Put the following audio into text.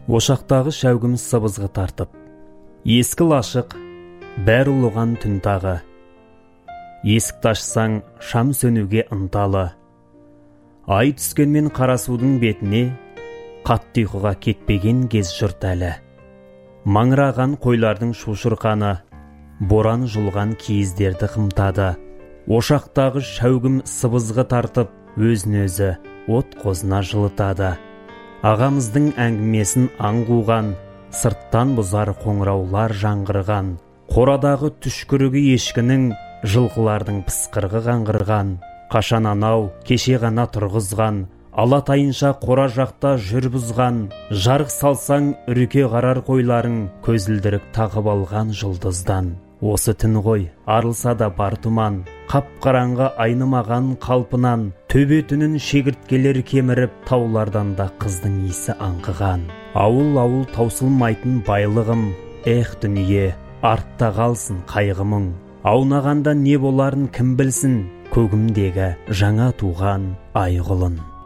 Ошақтағы шәугім сыбызғы тартып, ескі лашық, бәр ұлыған түн тағы. Есікті ашсаң, шам сөнуге ынталы. Ай түскенмен қарасудың бетіне, қатты ұйқыға кетпеген кез жұрт әлі. Маңыраған қойлардың шушырқаны, боран жұлған киіздерді қымтады. Ошақтағы шәугім сыбызғы тартып, өзін-өзі от қозына жылытады. Ағамыздың әңгімесін аңғуған, сырттан бұзар қоңыраулар жаңғырған. Қорадағы түшкірігі ешкінің, жылқылардың пысқырғы қаңғырған. Қашан анау, кеше ғана тұрғызған, алатайынша қора жақта жүр бұзған. Жарық салсаң, үрке қарар қойларың, көзілдірік тағып алған жұлдыздан. Осы түн ғой, арылса да бар тұман, қап-қараңғы айнымаған қалпынан. Төбе түнін шегірткелер кеміріп, таулардан да қыздың иісі аңқыған. Ауыл-ауыл таусылмайтын байлығым, дүние, артта қалсын қайғымың. Аунағанда не боларын кім білсін, көгімдегі жаңа туған айғұлын.